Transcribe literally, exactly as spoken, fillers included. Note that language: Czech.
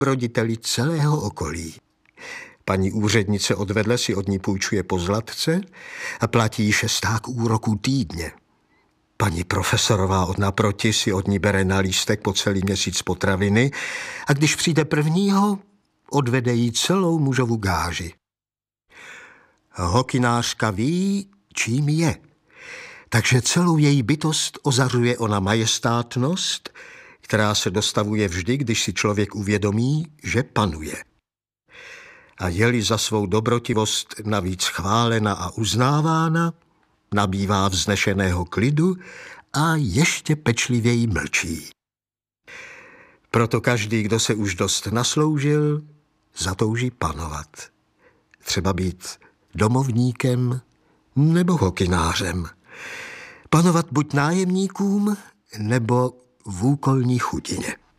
roditeli celého okolí. Paní úřednice odvedle si od ní půjčuje pozlatce a platí jí šesták úroků týdně. Paní profesorová od naproti si od ní bere na lístek po celý měsíc potraviny a když přijde prvního, odvede jí celou mužovu gáži. Hokynářka ví, čím je, takže celou její bytost ozařuje ona majestátnost, která se dostavuje vždy, když si člověk uvědomí, že panuje. A je-li za svou dobrotivost navíc chválena a uznávána, nabývá vznešeného klidu a ještě pečlivěji mlčí. Proto každý, kdo se už dost nasloužil, zatouží panovat. Třeba být domovníkem nebo hokynářem. Panovat buď nájemníkům, nebo v úkolní chudině.